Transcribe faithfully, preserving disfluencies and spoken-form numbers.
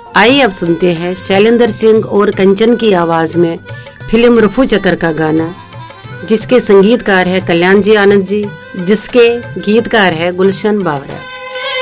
आइए अब सुनते हैं शैलेंद्र सिंह और कंचन की आवाज में फिल्म रफू चक्कर का गाना, जिसके संगीतकार है कल्याण जी आनंद जी, जिसके गीतकार है गुलशन बावरा।